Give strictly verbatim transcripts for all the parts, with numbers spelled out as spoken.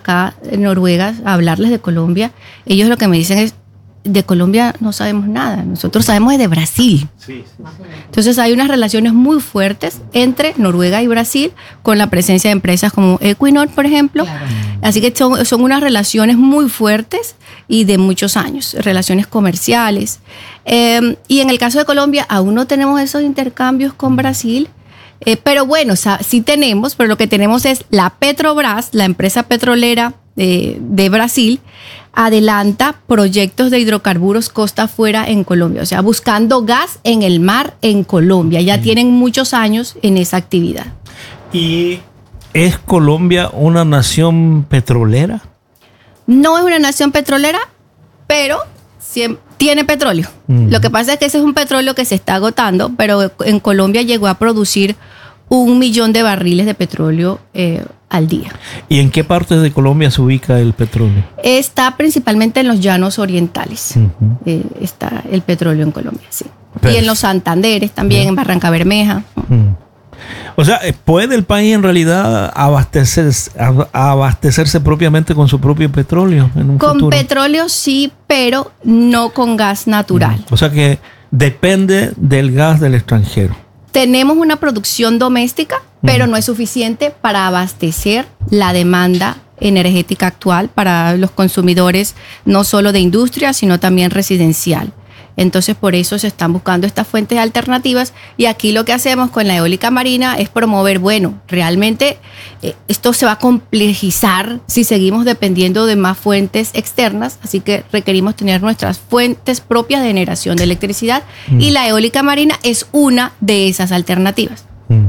acá en Noruega a hablarles de Colombia, ellos lo que me dicen es, de Colombia no sabemos nada, nosotros sabemos de Brasil. Sí, sí. Entonces hay unas relaciones muy fuertes entre Noruega y Brasil con la presencia de empresas como Equinor, por ejemplo. Claro. Así que son, son unas relaciones muy fuertes y de muchos años, relaciones comerciales. Eh, y en el caso de Colombia aún no tenemos esos intercambios con Brasil. Eh, pero bueno, o sea, sí tenemos, pero lo que tenemos es la Petrobras, la empresa petrolera de, de Brasil, adelanta proyectos de hidrocarburos costa afuera en Colombia, o sea, buscando gas en el mar en Colombia. Ya mm. tienen muchos años en esa actividad. ¿Y es Colombia una nación petrolera? No es una nación petrolera, pero siempre tiene petróleo. Mm. Lo que pasa es que ese es un petróleo que se está agotando, pero en Colombia llegó a producir un millón de barriles de petróleo eh, al día. ¿Y en qué parte de Colombia se ubica el petróleo? Está principalmente en los llanos orientales. Uh-huh. eh, está el petróleo en Colombia, sí. Pero, y en los Santanderes también, uh-huh. en Barranca Bermeja. Uh-huh. O sea, ¿puede el país en realidad abastecerse, abastecerse propiamente con su propio petróleo en un con futuro? Petróleo sí, pero no con gas natural. Uh-huh. O sea que depende del gas del extranjero. Tenemos una producción doméstica, pero no es suficiente para abastecer la demanda energética actual para los consumidores, no solo de industria, sino también residencial. Entonces, por eso se están buscando estas fuentes alternativas y aquí lo que hacemos con la eólica marina es promover, bueno, realmente eh, esto se va a complejizar si seguimos dependiendo de más fuentes externas, así que requerimos tener nuestras fuentes propias de generación de electricidad mm. y la eólica marina es una de esas alternativas.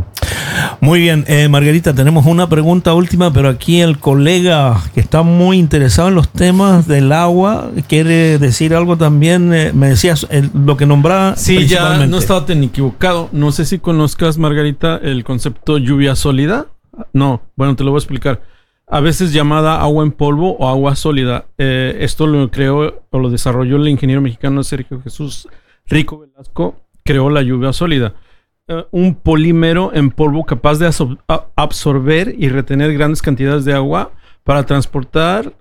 Muy bien, eh, Margarita, tenemos una pregunta última, pero aquí el colega que está muy interesado en los temas del agua quiere decir algo también. Eh, me decías eh, lo que nombraba. Sí, ya no estaba tan equivocado. No sé si conozcas, Margarita, el concepto lluvia sólida. No, bueno, te lo voy a explicar. A veces llamada agua en polvo o agua sólida. Eh, esto lo creó o lo desarrolló el ingeniero mexicano Sergio Jesús Rico Velasco. Creó la lluvia sólida. Un polímero en polvo capaz de absorber y retener grandes cantidades de agua para transportarla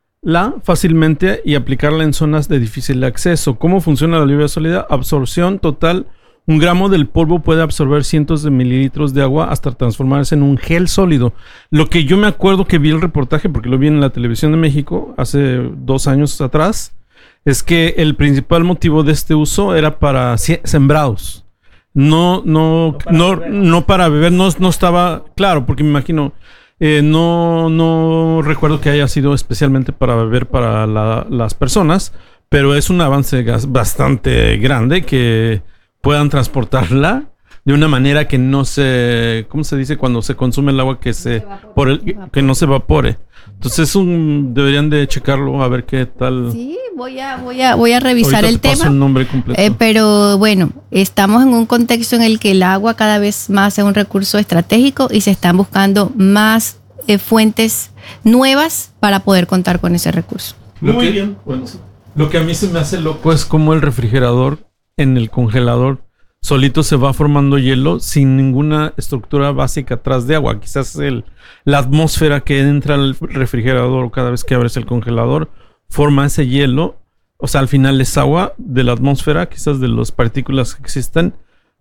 fácilmente y aplicarla en zonas de difícil acceso. ¿Cómo funciona la lluvia sólida? Absorción total. Un gramo del polvo puede absorber cientos de mililitros de agua hasta transformarse en un gel sólido. Lo que yo me acuerdo que vi el reportaje, porque lo vi en la televisión de México hace dos años atrás, es que el principal motivo de este uso era para sembrados. No, no, no, no, no para beber, no, no estaba claro, porque me imagino, eh, no, no recuerdo que haya sido especialmente para beber para la, las personas, pero es un avance gas bastante grande que puedan transportarla de una manera que no se, ¿cómo se dice cuando se consume el agua que se, por el, que no se evapore? Entonces un, deberían de checarlo a ver qué tal. Sí, voy a, voy a, voy a revisar el tema. El nombre completo. Eh, pero bueno, estamos en un contexto en el que el agua cada vez más es un recurso estratégico y se están buscando más eh, fuentes nuevas para poder contar con ese recurso. Lo Muy que, bien. Bueno, sí. Lo que a mí se me hace loco es como el refrigerador en el congelador solito se va formando hielo sin ninguna estructura básica atrás de agua. Quizás el, la atmósfera que entra al refrigerador cada vez que abres el congelador forma ese hielo. O sea, al final es agua de la atmósfera, quizás de las partículas que existen.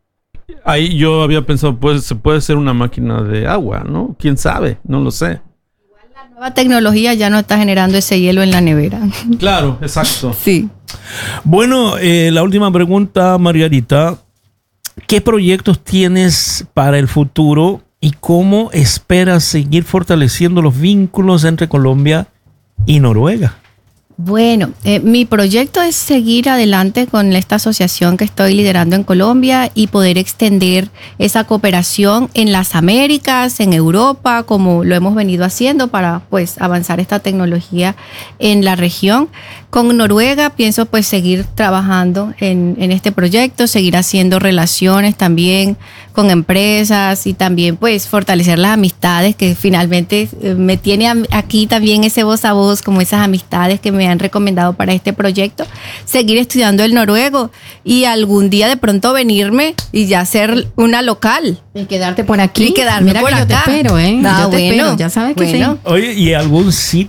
Ahí yo había pensado, pues se puede ser una máquina de agua, ¿no? ¿Quién sabe? No lo sé. Igual la nueva tecnología ya no está generando ese hielo en la nevera. Claro, exacto. Sí. Bueno, eh, la última pregunta, Margarita. ¿Qué proyectos tienes para el futuro y cómo esperas seguir fortaleciendo los vínculos entre Colombia y Noruega? Bueno, eh, mi proyecto es seguir adelante con esta asociación que estoy liderando en Colombia y poder extender esa cooperación en las Américas, en Europa, como lo hemos venido haciendo para pues avanzar esta tecnología en la región. Con Noruega pienso pues seguir trabajando en, en este proyecto, seguir haciendo relaciones también con empresas y también pues fortalecer las amistades que finalmente eh, me tiene a, aquí también ese voz a voz, como esas amistades que me han recomendado para este proyecto, seguir estudiando el noruego y algún día de pronto venirme y ya ser una local. Y quedarte por aquí. Y quedarme Mira por que acá. Yo te espero, ¿eh? Ah, yo te bueno, espero, ya sabes que bueno. sí. Oye, ¿y algún sitio